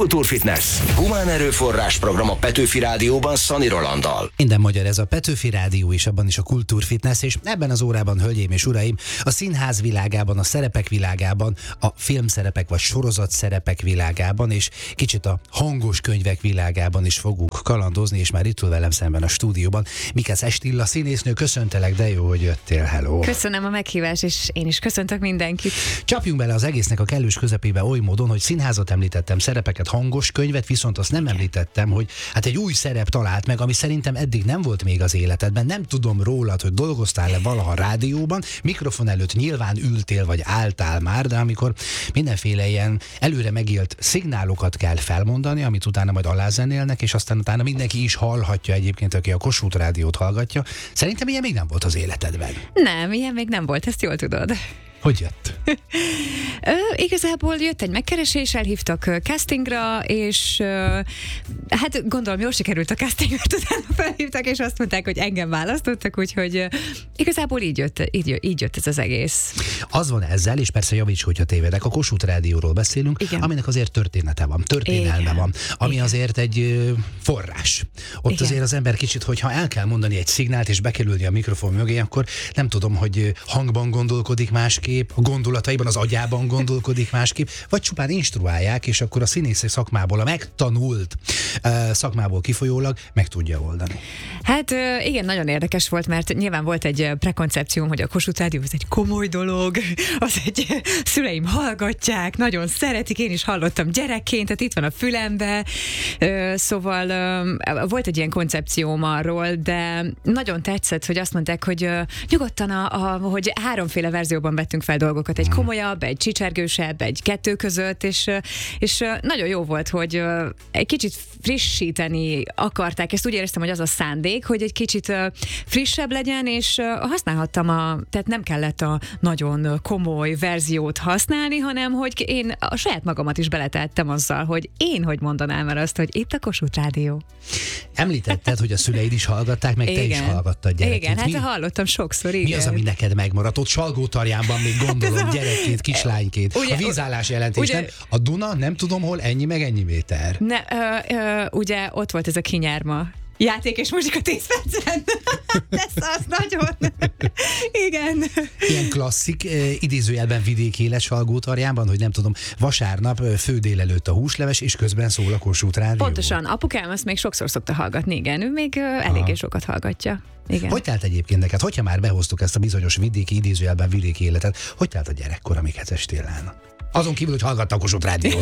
Kultúrfitness. Humán erőforrás program a Petőfi Rádióban Szani Rolanddal. Minden magyar, ez a Petőfi Rádió, és abban is a Kultúrfitness, és ebben az órában, hölgyeim és uraim, a színház világában, a szerepek világában, a filmszerepek vagy sorozatszerepek világában, és kicsit a hangos könyvek világában is fogunk kalandozni, és már itt ül velem szemben a stúdióban Mikesz Estilla színésznő. Köszöntelek, de jó, hogy jöttél, hello! Köszönöm a meghívást, és én is köszöntök mindenkit. Csapjunk bele az egésznek a kellős közepébe oly módon, hogy színházat említettem, szerepeket, hangos könyvet, viszont azt nem említettem, hogy hát egy új szerep talált meg, ami szerintem eddig nem volt még az életedben. Nem tudom rólad, hogy dolgoztál-e valaha rádióban, mikrofon előtt nyilván ültél vagy álltál már, de amikor mindenféle ilyen előre megélt szignálokat kell felmondani, amit utána majd alázenélnek, és aztán utána mindenki is hallhatja egyébként, aki a Kossuth Rádiót hallgatja. Szerintem ilyen még nem volt az életedben. Nem, ilyen még nem volt, ezt jól tudod. Hogy jött? Igazából jött egy megkeresés, elhívtak castingra, és hát gondolom jól sikerült a casting, mert utána felhívtak, és azt mondták, hogy engem választottak, úgyhogy igazából így jött ez az egész. Az van ezzel, és persze javíts, hogyha tévedek, a Kossuth Rádióról beszélünk, igen, aminek azért története van, történelme igen, van, ami igen, azért egy forrás. Ott igen, azért az ember kicsit, hogyha el kell mondani egy szignált, és be kell ülni a mikrofon mögé, akkor nem tudom, hogy hangban gondolkodik másképp, a gondolataiban, az agyában gondolkodik másképp, vagy csupán instruálják, és akkor a színészi szakmából, a megtanult szakmából kifolyólag meg tudja oldani. Hát igen, nagyon érdekes volt, mert nyilván volt egy prekoncepcióm, hogy a Kossuth Rádió az egy komoly dolog, az egy szüleim hallgatják, nagyon szeretik, én is hallottam gyerekként, tehát itt van a fülembe, szóval volt egy ilyen koncepcióm arról, de nagyon tetszett, hogy azt mondták, hogy nyugodtan, hogy háromféle verzióban vettünk fel dolgokat, egy komolyabb, egy csicsergősebb, egy kettő között, és nagyon jó volt, hogy egy kicsit frissíteni akarták, ezt úgy éreztem, hogy az a szándék, hogy egy kicsit frissebb legyen, és használhattam tehát nem kellett a nagyon komoly verziót használni, hanem hogy én a saját magamat is beletettem azzal, hogy én hogy mondanám el azt, hogy itt a Kossuth Rádió. Említetted, hogy a szüleid is hallgatták, meg igen, te is hallgattad gyerekként. Igen, hát hallottam sokszor, igen. Mi az, ami neked megmaradt? Ott Salgótarjánban még gondolom, gyerekként, kislányként. Ugye, a vízállás jelentés, ugye, nem? A Duna, nem tudom hol, ennyi meg ennyi méter. Ugye ott volt ez a kinyárma játék és muzsika 10 percen. Ez az nagyon. Igen. Ilyen klasszik, idézőjelben vidéki élet Salgótarjánban, hogy nem tudom, vasárnap fő délelőtt a húsleves, és közben szól a Kossuth Rádió. Pontosan, apukám azt még sokszor szokta hallgatni, igen, ő még eléggé sokat hallgatja. Igen. Hogy telt egyébként neked, hogyha már behoztuk ezt a bizonyos vidéki, idézőjelben vidéki életet, hogy telt a gyerekkor, amiket Estillán? Azon kívül, hogy hallgatta a Kossuth Rádiót.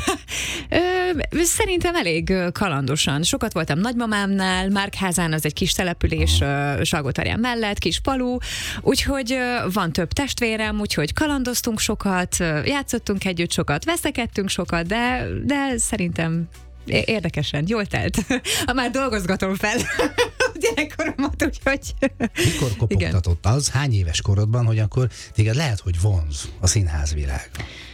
Szerintem elég kalandosan. Sokat voltam nagymamámnál, Márkházán, az egy kis település Salgótarján mellett, kis falu, úgyhogy van több testvérem, úgyhogy kalandoztunk sokat, játszottunk együtt sokat, veszekedtünk sokat, de szerintem érdekesen, jól telt. Már dolgozgatom fel a gyerekkoromat, úgyhogy... Mikor kopogtatott az? Hány éves korodban, hogy akkor téged lehet, hogy vonz a színházvilág?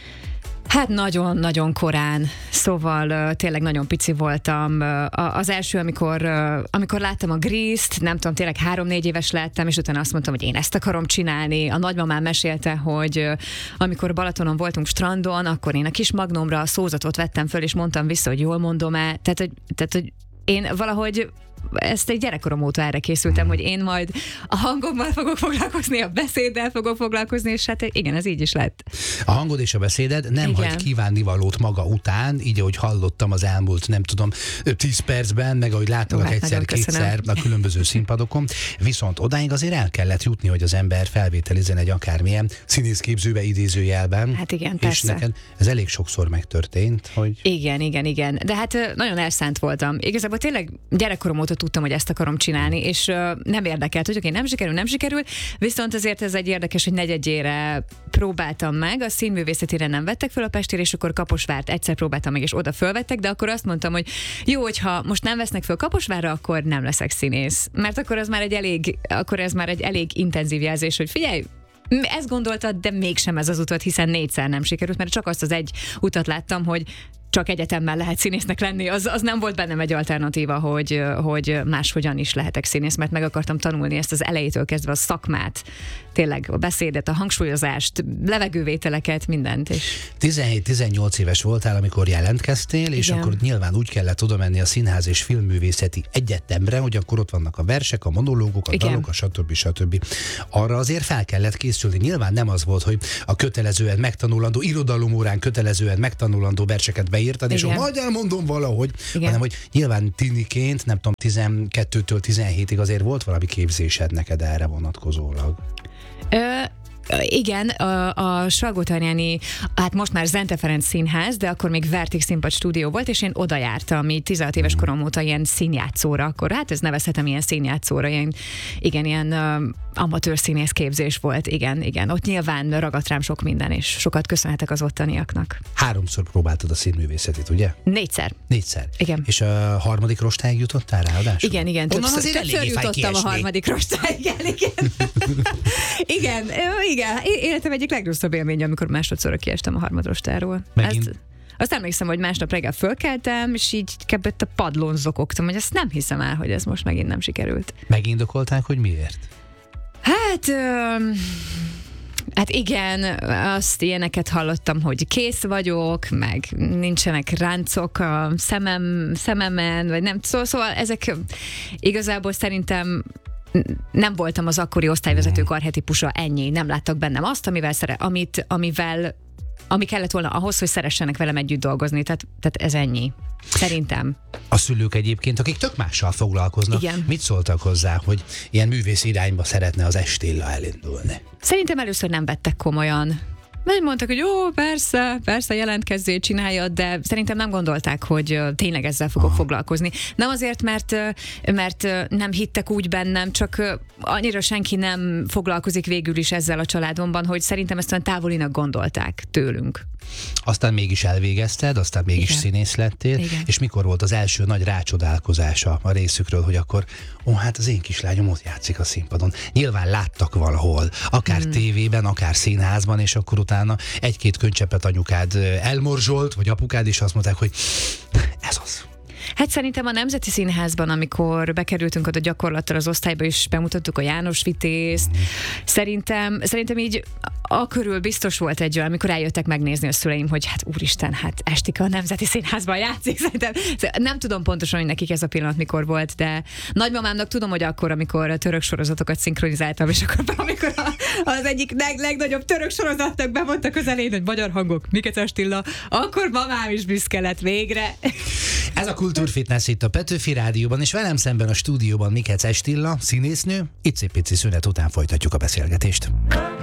Hát nagyon-nagyon korán, szóval tényleg nagyon pici voltam. Az első, amikor láttam a Grease-t, nem tudom, tényleg 3-4 éves lettem, és utána azt mondtam, hogy én ezt akarom csinálni. A nagymamám mesélte, hogy amikor Balatonon voltunk strandon, akkor én a kis magnómra a szózatot vettem föl, és mondtam vissza, hogy jól mondom-e. Tehát, hogy én valahogy ezt egy gyerekkorom óta erre készültem, hogy én majd a hangommal fogok foglalkozni, a beszéddel fogok foglalkozni, és hát igen, ez így is lett. A hangod és a beszéded nem igen, hagy kívánnivalót maga után, így ahogy hallottam az elmúlt, nem tudom, 10 percben, meg ahogy láttalak egyszer-kétszer a különböző színpadokon, viszont odáig azért el kellett jutni, hogy az ember felvételizzen egy akármilyen színészképzőbe, idézőjelben. Hát igen, és persze. neked ez elég sokszor megtörtént, hogy... Igen. De hát nagyon elszánt voltam. Igazából tényleg gyerekkorom óta tudtam, hogy ezt akarom csinálni, és nem érdekelt, hogy oké, nem sikerül, viszont azért ez egy érdekes, hogy negyedjére próbáltam meg, a színművészetére nem vettek föl a Pestére, és akkor Kaposvárt egyszer próbáltam meg, és oda fölvettek, de akkor azt mondtam, hogy jó, hogyha most nem vesznek föl Kaposvárra, akkor nem leszek színész. Mert akkor ez már egy elég intenzív jelzés, hogy figyelj, ezt gondoltad, de mégsem ez az utat, hiszen 4-szer nem sikerült, mert csak azt az egy utat láttam, hogy csak egyetemmel lehet színésznek lenni, az nem volt bennem egy alternatíva, hogy máshogyan is lehetek színész, mert meg akartam tanulni ezt az elejétől kezdve a szakmát, tényleg a beszédet, a hangsúlyozást, levegővételeket, mindent. És 17-18 éves voltál, amikor jelentkeztél, és igen. akkor nyilván úgy kellett oda menni a Színház és Filmművészeti Egyetemre, hogy akkor ott vannak a versek, a monológok, a igen. dalok, a stb. Arra azért fel kellett készülni. Nyilván nem az volt, hogy a kötelezően megtanulandó, irodalomórán kötelezően megtanulandó verseket beírtad, és majd elmondom valahogy, igen. hanem hogy nyilván tiniként, nem tudom, 12-től 17-ig azért volt valami képzésed neked erre vonatkozólag. Igen, a Salgótarjáni, hát most már Zente Ferenc Színház, de akkor még Vertig Színpad stúdió volt, és én oda jártam, 16 éves korom óta ilyen színjátszóra, akkor hát ez nevezhetem ilyen színjátszóra, ilyen amatőr színész képzés volt, igen. Ott nyilván ragadt rám sok minden, és sokat köszönhetek az ottaniaknak. 3-szor próbáltad a színművészetit, ugye? 4-szer. 4-szer. Igen. És a harmadik rostáig jutottál ráadásul? Igen. Többször jutottam a harmadik rostáig, igen. Igen, életem egyik legrosszabb élménye, amikor másodszorra kiestem a harmadrostáról. Azt emlékszem, hogy másnap reggel fölkeltem, és így kebbett a padlón zokogtam, hogy ezt nem hiszem el, hogy ez most megint nem sikerült. Megindokolták, hogy miért? Hát igen, azt ilyeneket hallottam, hogy kész vagyok, meg nincsenek ráncok a szememen, vagy nem. Szóval ezek igazából szerintem nem voltam az akkori osztályvezetők archetipusa, ennyi. Nem láttak bennem azt, ami kellett volna ahhoz, hogy szeressenek velem együtt dolgozni. Tehát ez ennyi. Szerintem. A szülők egyébként, akik tök mással foglalkoznak, igen. Mit szóltak hozzá, hogy ilyen művész irányba szeretne az Estilla elindulni? Szerintem először nem vettek komolyan. Mondtak, hogy jó, persze jelentkezzél, csináljad, de szerintem nem gondolták, hogy tényleg ezzel fogok foglalkozni. Nem azért, mert nem hittek úgy bennem, csak annyira senki nem foglalkozik végül is ezzel a családomban, hogy szerintem ezt olyan távolinak gondolták tőlünk. Aztán mégis elvégezted, aztán mégis igen. Színész lettél, igen. És mikor volt az első nagy rácsodálkozása a részükről, hogy akkor, hát az én kislányom ott játszik a színpadon. Nyilván láttak valahol, akár tévében, akár színházban, és akkor utána egy-két könycsepet anyukád elmorzsolt, vagy apukád, és azt mondták, hogy ez az. Hát szerintem a Nemzeti Színházban, amikor bekerültünk oda gyakorlattal az osztályba, és bemutattuk a János Vitézt, szerintem így akörül biztos volt egy olyan, amikor eljöttek megnézni a szüleim, hogy hát úristen, hát Estika a Nemzeti Színházban játszik. Szerintem nem tudom pontosan, hogy nekik ez a pillanat mikor volt, de nagymamámnak tudom, hogy akkor, amikor a török sorozatokat szinkronizáltam, és akkor amikor az egyik legnagyobb török sorozatnak bemondtak az elején, hogy magyar hangok, Mikec Estilla, akkor mamám is büszke lett végre. Ez a Kultúrfitness itt a Petőfi Rádióban, és velem szemben a stúdióban Mikec Estilla, színésznő. Icipici szünet után folytatjuk a beszélgetést.